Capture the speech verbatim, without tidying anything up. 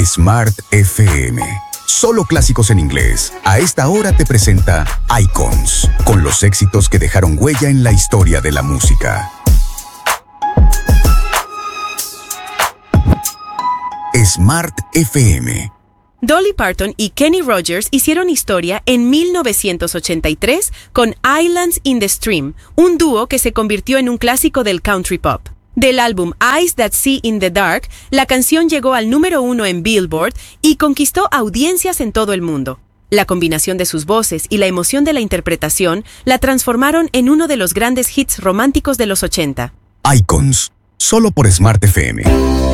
Smart F M. Solo clásicos en inglés. A esta hora te presenta Icons, con los éxitos que dejaron huella en la historia de la música. Smart F M. Dolly Parton y Kenny Rogers hicieron historia en mil novecientos ochenta y tres con Islands in the Stream, un dúo que se convirtió en un clásico del country pop. Del álbum Eyes That See in the Dark, la canción llegó al número uno en Billboard y conquistó audiencias en todo el mundo. La combinación de sus voces y la emoción de la interpretación la transformaron en uno de los grandes hits románticos de los ochenta. Icons, solo por Smart F M.